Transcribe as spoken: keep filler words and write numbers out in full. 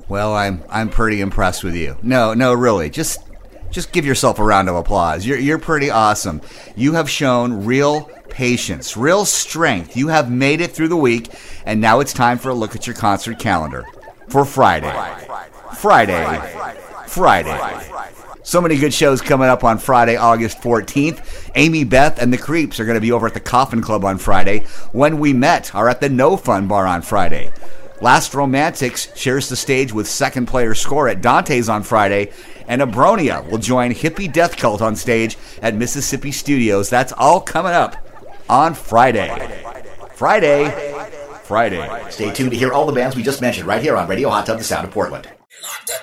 Well, I'm I'm pretty impressed with you. No, no, really. Just just give yourself a round of applause. You're you're pretty awesome. You have shown real patience, real strength. You have made it through the week, and now it's time for a look at your concert calendar for Friday. Friday. Friday. So many good shows coming up on Friday, August fourteenth. Amy Beth and the Creeps are going to be over at the Coffin Club on Friday. When We Met are at the No Fun Bar on Friday. Last Romantics shares the stage with Second Player Score at Dante's on Friday, and Abronia will join Hippie Death Cult on stage at Mississippi Studios. That's all coming up on Friday. Friday. Friday. Stay tuned to hear all the bands we just mentioned right here on Radio Hot Tub, the Sound of Portland.